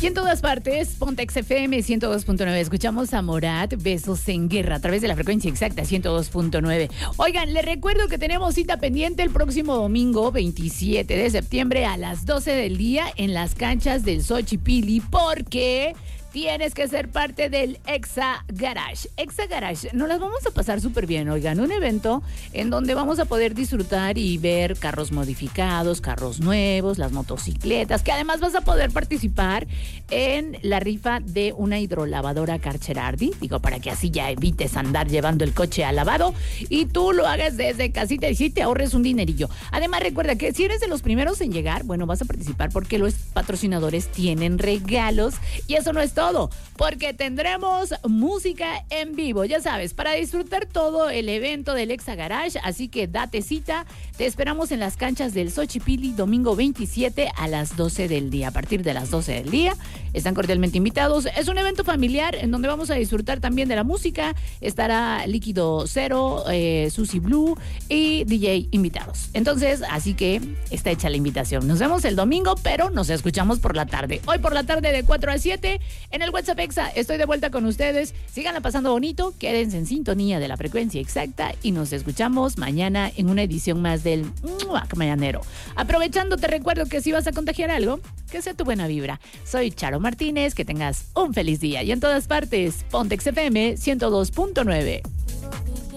Y en todas partes, Pontex FM 102.9. Escuchamos a Morat, Besos en Guerra, a través de la frecuencia exacta 102.9. Oigan, les recuerdo que tenemos cita pendiente el próximo domingo 27 de septiembre a las 12 del día en las canchas del Xochipilli, porque tienes que ser parte del Exa Garage. Exa Garage, nos las vamos a pasar súper bien, oigan. Un evento en donde vamos a poder disfrutar y ver carros modificados, carros nuevos, las motocicletas, que además vas a poder participar en la rifa de una hidrolavadora Carcherardi. Digo, para que así ya evites andar llevando el coche al lavado y tú lo hagas desde casita y sí te ahorres un dinerillo. Además, recuerda que si eres de los primeros en llegar, bueno, vas a participar porque los patrocinadores tienen regalos y eso no es todo, porque tendremos música en vivo, ya sabes, para disfrutar todo el evento del Exa Garage, así que date cita, te esperamos en las canchas del Xochipilli domingo 27 a las 12 del día, a partir de las 12 del día, están cordialmente invitados, es un evento familiar en donde vamos a disfrutar también de la música, estará Líquido Cero, Susi Blue y DJ invitados, entonces, así que está hecha la invitación, nos vemos el domingo, pero nos escuchamos por la tarde, hoy por la tarde de 4 a 7, en el WhatsApp Exa, estoy de vuelta con ustedes. Síganla pasando bonito, quédense en sintonía de la frecuencia exacta y nos escuchamos mañana en una edición más del Mañanero. Aprovechando, te recuerdo que si vas a contagiar algo, que sea tu buena vibra. Soy Charo Martínez, que tengas un feliz día y en todas partes, Pontex FM 102.9.